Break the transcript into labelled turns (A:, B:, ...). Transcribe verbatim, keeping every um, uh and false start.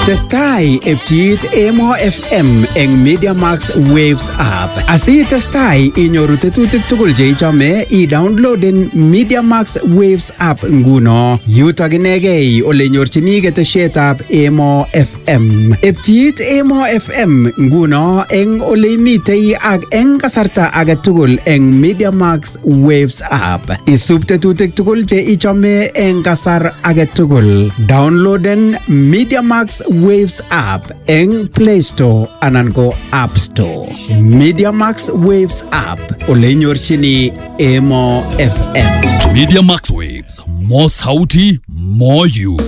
A: Testai epchit Emo F M eng MediaMax Waves app. Asi testai inyoru tetutik tugul che ichome i-downloaden MediaMax Waves app nguno. Yutok inegei ole nyorchini ketesietab Emo F M. Epchit Emo F M nguno eng ole imitei ak eng kasarta age tugul eng MediaMax Waves app. Isub tetutik tugul che ichome eng kasar age tugul. Downloaden MediaMax Waves app eng Play Store anan ko App Store. MediaMax Waves app ole nyorchini Emo F M.
B: MediaMax Waves, more sauti, more you.